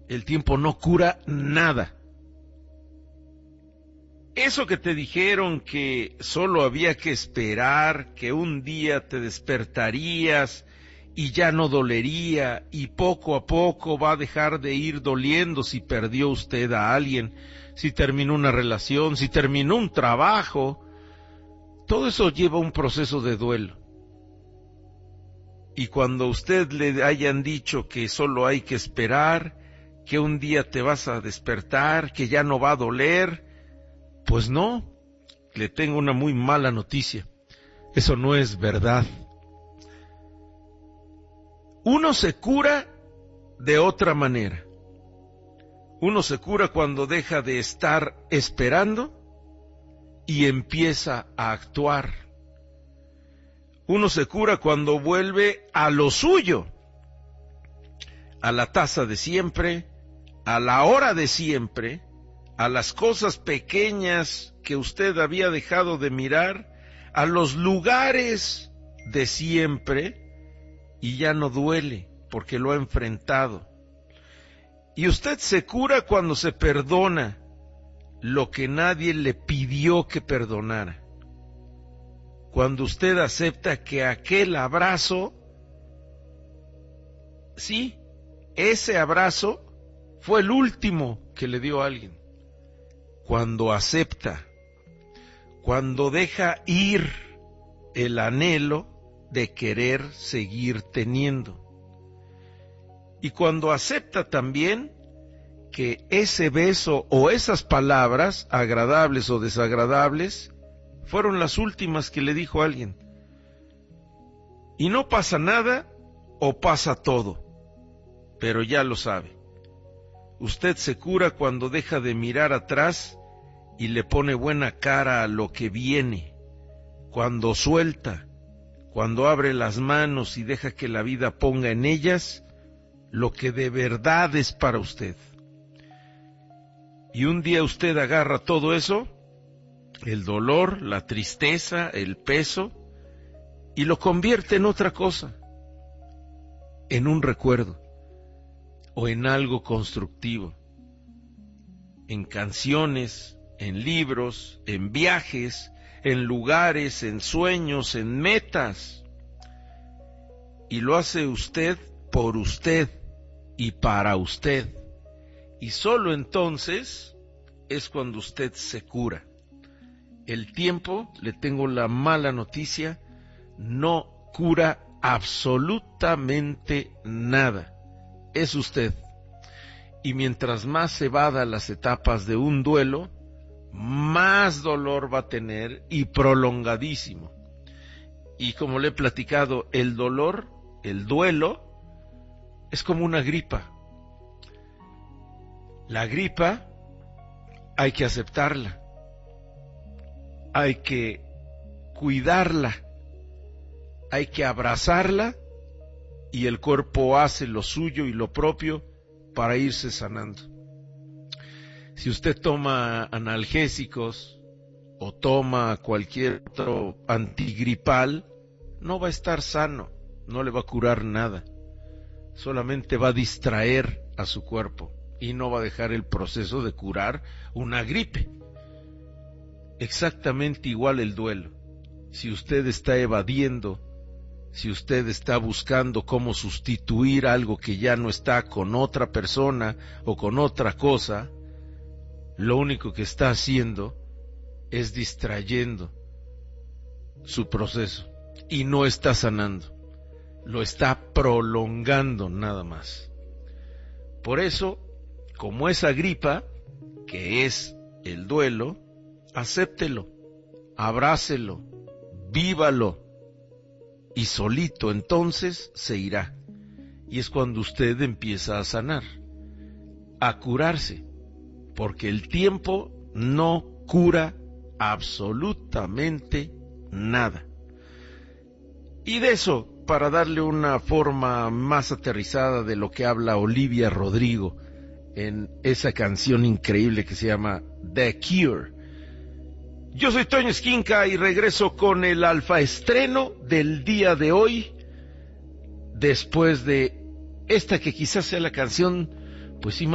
El tiempo no cura nada. Eso que te dijeron que solo había que esperar, que un día te despertarías y ya no dolería, y poco a poco va a dejar de ir doliendo si perdió usted a alguien, si terminó una relación, si terminó un trabajo. Todo eso lleva un proceso de duelo. Y cuando a usted le hayan dicho que solo hay que esperar, que un día te vas a despertar, que ya no va a doler, pues no, le tengo una muy mala noticia. Eso no es verdad. Uno se cura de otra manera. Uno se cura cuando deja de estar esperando y empieza a actuar. Uno se cura cuando vuelve a lo suyo, a la tasa de siempre, a la hora de siempre, a las cosas pequeñas que usted había dejado de mirar, a los lugares de siempre, y ya no duele porque lo ha enfrentado. Y usted se cura cuando se perdona lo que nadie le pidió que perdonara. Cuando usted acepta que aquel abrazo, sí, ese abrazo fue el último que le dio a alguien. Cuando acepta, cuando deja ir el anhelo de querer seguir teniendo. Y cuando acepta también que ese beso o esas palabras, agradables o desagradables, fueron las últimas que le dijo a alguien. Y no pasa nada o pasa todo, pero ya lo sabe. Usted se cura cuando deja de mirar atrás y le pone buena cara a lo que viene, cuando suelta, cuando abre las manos y deja que la vida ponga en ellas lo que de verdad es para usted. Y un día usted agarra todo eso, el dolor, la tristeza, el peso, y lo convierte en otra cosa, en un recuerdo o en algo constructivo, en canciones, en libros, en viajes, en lugares, en sueños, en metas. Y lo hace usted por usted y para usted. Y solo entonces es cuando usted se cura. El tiempo, le tengo la mala noticia, no cura absolutamente nada. Es usted. Y mientras más evada las etapas de un duelo, más dolor va a tener y prolongadísimo. Y como le he platicado, el dolor, el duelo, es como una gripa. La gripa hay que aceptarla, hay que cuidarla, hay que abrazarla y el cuerpo hace lo suyo y lo propio para irse sanando. Si usted toma analgésicos o toma cualquier otro antigripal, no va a estar sano, no le va a curar nada, solamente va a distraer a su cuerpo y no va a dejar el proceso de curar una gripe. Exactamente igual el duelo. Si usted está evadiendo, si usted está buscando cómo sustituir algo que ya no está con otra persona o con otra cosa, lo único que está haciendo es distrayendo su proceso y no está sanando, lo está prolongando nada más. Por eso, como esa gripa, que es el duelo, acéptelo, abrácelo, vívalo, y solito entonces se irá. Y es cuando usted empieza a sanar, a curarse, porque el tiempo no cura absolutamente nada. Y de eso, para darle una forma más aterrizada de lo que habla Olivia Rodrigo en esa canción increíble que se llama The Cure. Yo soy Toño Esquinca y regreso con el alfa estreno del día de hoy, después de esta que quizás sea la canción, pues sí,